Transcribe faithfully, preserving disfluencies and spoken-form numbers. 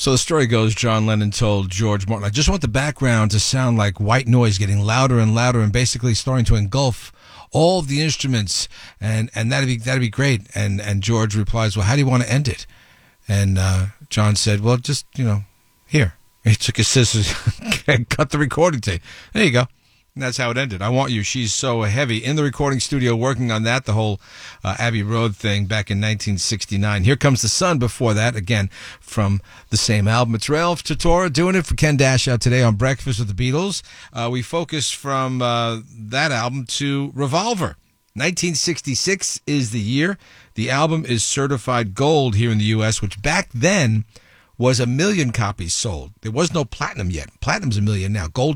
So the story goes, John Lennon told George Martin, I just want the background to sound like white noise getting louder and louder and basically starting to engulf all of the instruments, and, and that'd be that'd be great. And and George replies, well, how do you want to end it? And uh, John said, well, just, you know, here. He took his scissors and cut the recording tape. There you go. And that's how it ended. I Want You, She's So Heavy. In the recording studio working on that, the whole uh, Abbey Road thing back in nineteen sixty-nine. Here Comes the Sun before that, again, from the same album. It's Ralph Tortora doing it for Ken Dash out today on Breakfast with the Beatles. Uh, we focus from uh, that album to Revolver. nineteen sixty-six is the year. The album is certified gold here in the U S, which back then was a million copies sold. There was no platinum yet. Platinum's a million now. Gold